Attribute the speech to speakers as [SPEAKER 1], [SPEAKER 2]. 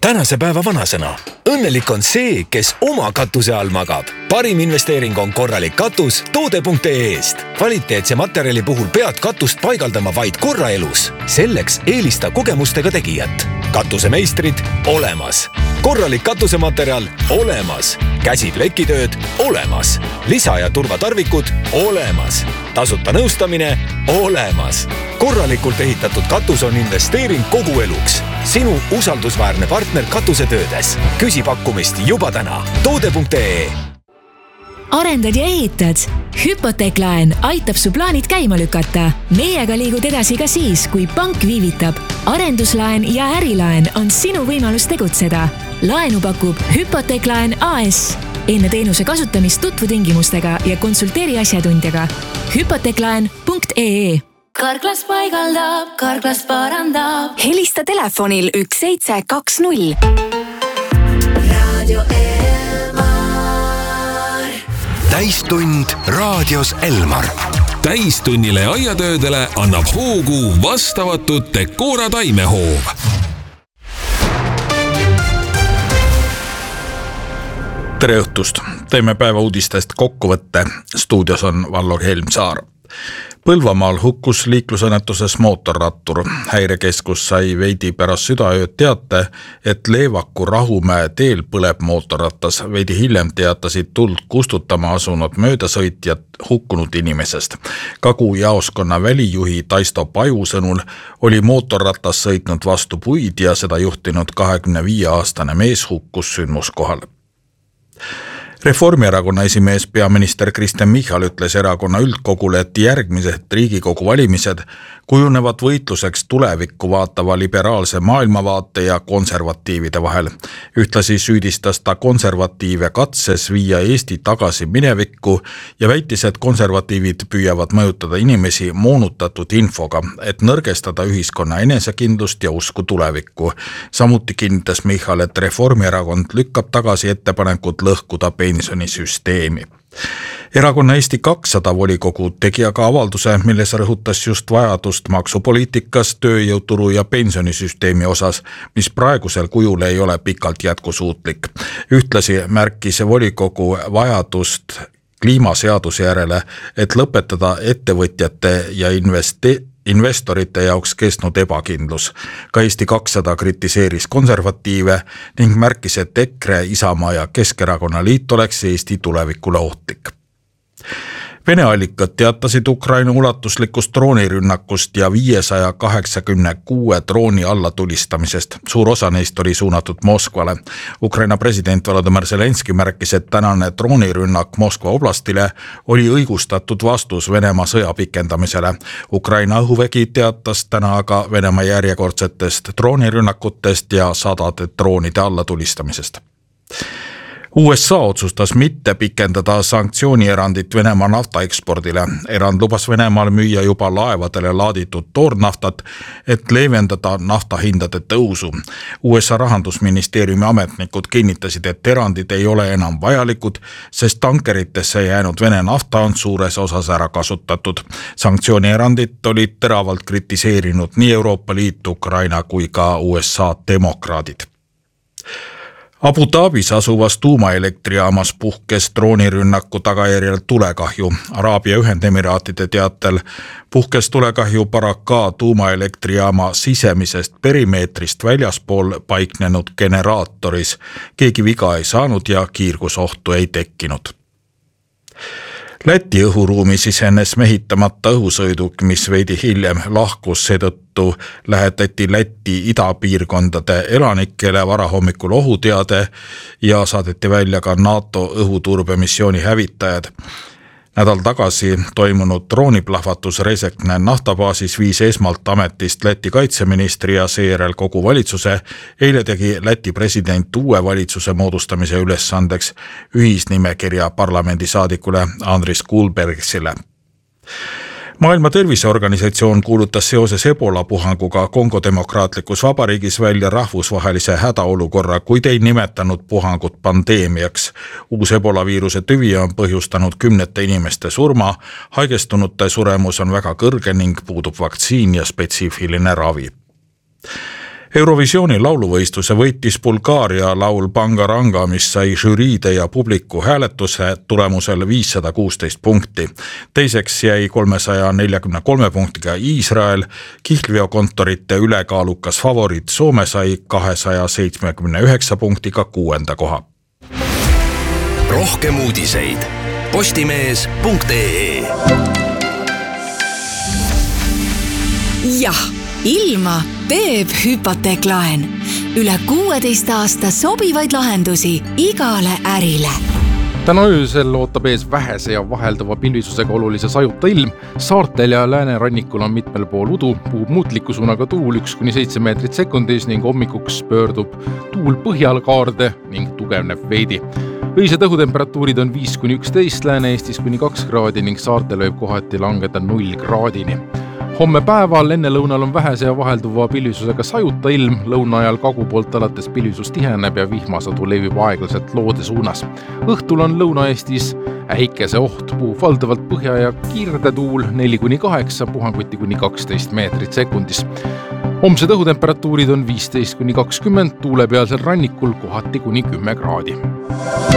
[SPEAKER 1] tänase päeva vanasõna. Õnnelik on see, kes oma katuse all magab. Parim investeering on korralik katus toode.ee-st. Kvaliteetse materjali puhul pead katust paigaldama vaid korra elus. Selleks eelista kogemustega tegijat. Katusemeistrid olemas. Korralik katusematerjal olemas. Käsiplekkitööd olemas. Lisa- ja turvatarvikud olemas. Tasuta nõustamine olemas. Korralikult ehitatud katus on investeering kogu eluks. Sinu usaldusväärne partner katusetöödes. Küsi pakkumist juba täna. Toode.ee.
[SPEAKER 2] Arendad ja ehitad? Hüpoteeklaen aitab su plaanid käima lükata. Meiega liigud edasi ka siis, kui pank viivitab. Arenduslaen ja ärilaen on sinu võimalus tegutseda. Laenu pakub Hüpoteeklaen AS. Enne teenuse kasutamist tutvu tingimustega ja konsulteeri asjatundjaga. Hüpoteeklaen.ee.
[SPEAKER 3] Karklas paigaldab, Karklas parandab.
[SPEAKER 2] Helista telefonil 1720.
[SPEAKER 3] Radio
[SPEAKER 1] Täistund raadios Elmar.
[SPEAKER 4] Täistunnile aiatöödele annab hoogu vastavatud Decora taimehoov.
[SPEAKER 5] Tere õhtust! Teeme päeva uudistest kokkuvõtte. Stuudios on Vallo Helmsaar. Põlvamaal hukkus liiklusõnnetuses mootorrattur. Häirekeskus sai veidi pärast südaööd teate, et Leevaku Rahumäe teel põleb mootorrattas. Veidi hiljem teatasid tuld kustutama asunud möödasõitjad hukkunud inimesest. Kagu jaoskonna välijuhi Taisto Paju sõnul oli mootorrattas sõitnud vastu puid ja seda juhtinud 25-aastane mees hukkus sündmuskohal. Reformierakonna esimees peaminister Kristen Michal ütles erakonna üldkogule, et järgmised Riigikogu valimised kujunevad võitluseks tulevikku vaatava liberaalse maailmavaate ja konservatiivide vahel. Ühtlasi süüdistas ta konservatiive katses viia Eesti tagasi minevikku ja väitis, et konservatiivid püüavad mõjutada inimesi moonutatud infoga, et nõrgestada ühiskonna enesekindlust ja usku tulevikku. Samuti kinnitas Michal, et Reformierakond lükkab tagasi ettepanekut lõhkuda pensionisüsteemi. Erakonna Eesti 200 volikogu tegi aga avalduse, milles rõhutas just vajadust maksupoliitikas, tööjõuturu ja pensionisüsteemi osas, mis praegusel kujul ei ole pikalt jätkusuutlik. Ühtlasi märkis volikogu vajadust kliimaseaduse järele, et lõpetada ettevõtjate ja investorite jaoks kestnud ebakindlus. Ka Eesti 200 kritiseeris konservatiive ning märkis, et EKRE, Isamaa ja Keskerakonna liit oleks Eesti tulevikule ohtlik. Vene allikad teatasid Ukraina ulatuslikust droonirünnakust ja 586 drooni allatulistamisest. Suur osa neist oli suunatud Moskvale. Ukraina president Volodymyr Zelenski märkis, et tänane droonirünnak Moskva oblastile oli õigustatud vastus Venemaa sõja pikendamisele. Ukraina õhuvägi teatas täna aga Venemaa järjekordsetest droonirünnakutest ja sadade droonide allatulistamisest. USA otsustas mitte pikendada sanktsioonierandit Venemaa naftaekspordile. Erand lubas Venemaal müüa juba laevadele laaditud toornaftat, et leevendada naftahindade tõusu. USA rahandusministeeriumi ametnikud kinnitasid, et erandid ei ole enam vajalikud, sest tankeritesse jäänud Vene nafta on suures osas ära kasutatud. Sanktsioonierandit olid teravalt kritiseerinud nii Euroopa Liit, Ukraina kui ka USA demokraadid. Abu Dhabis asuvas tuumaelektriaamas puhkes droonirünnaku tagajärjel tulekahju. Araabia Ühendemiraatide teatel puhkes tulekahju Baraka tuumaelektrijaama sisemisest perimeetrist väljaspool paiknenud generaatoris. Keegi viga ei saanud ja kiirgusohtu ei tekkinud. Läti õhuruumi sisenes mehitamata õhusõiduk, mis veidi hiljem lahkus, seetõttu lähetati Läti idapiirkondade elanikele varahommikul ohuteade ja saadeti välja ka NATO õhuturbemissiooni hävitajad. Nädal tagasi toimunud drooniplahvatus Resekne naftabaasis viis esmalt ametist Läti kaitseministri ja seejärel kogu valitsuse. Eile tegi Läti president uue valitsuse moodustamise ülesandeks ühisnimekirja parlamendisaadikule Andris Kulbergsile. Maailma Terviseorganisatsioon kuulutas seoses Ebola puhanguga Kongo Demokraatlikus Vabariigis välja rahvusvahelise hädaolukorra, kuid ei nimetanud puhangut pandeemiaks. Uus Ebola viiruse tüvi on põhjustanud 10 inimeste surma, haigestunute suremus on väga kõrge ning puudub vaktsiin ja spetsiifiline ravi. Eurovisiooni lauluvõistluse võitis Bulgaaria laul Bangaranga, mis sai žüriide ja publiku hääletuse tulemusel 516 punkti. Teiseks jäi 343 punktiga Iisrael, kihlveokontorite ülekaalukas favoriit Soome sai 279 punktiga 6. koha.
[SPEAKER 6] Rohkem uudiseid postimees.ee.
[SPEAKER 7] Jah, ilma teeb hüpoteeklaen. Üle 16 aasta sobivaid lahendusi igale ärile.
[SPEAKER 8] Täna öösel ootab ees vähese ja vaheldava pilvisusega olulise sajuta ilm. Saartel ja läänerannikul on mitmel pool udu, puhub muutliku suunaga tuul 1-7 meetrit sekundis ning hommikuks pöördub tuul põhjal kaarde ning tugevneb veidi. Öised õhutemperatuurid on 5-11, Lääne-Eestis kuni 2 kraadi ning saartel võib kohati langeda 0 kraadini. Homme päeval enne lõunal on vähese ja vahelduva pilvisusega sajuta ilm, lõuna ajal kagu poolt alates pilvisus tiheneb ja vihmasadu levib aeglaselt loode suunas. Õhtul on Lõuna-Eestis äikese oht, puhub valdavalt põhja ja kirdetuul 4-8, puhanguti kuni 12 meetrit sekundis. Homsed õhutemperatuurid on 15-20, tuulepealsel rannikul kohati kuni 10 kraadi.